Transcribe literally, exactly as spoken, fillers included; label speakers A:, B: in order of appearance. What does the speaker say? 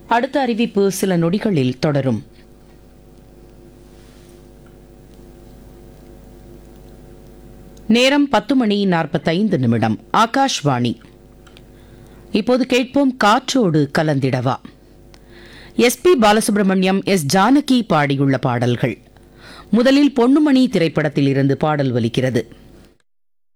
A: அடுத்த அறிவிப்பு சில நொடிகளில் தொடரும். நேரம் பத்து மணி நாற்பத்தைந்து நிமிடம். ஆகாஷ்வாணி. இப்போது கேட்போம் காற்றோடு கலந்திடவா. S B Balasubramaniam, S Janaki பாடியுள்ள பாடல்கள். முதலில் பொன்னுமணி திரைப்படத்தில் இருந்து பாடல் ஒலிக்கிறது.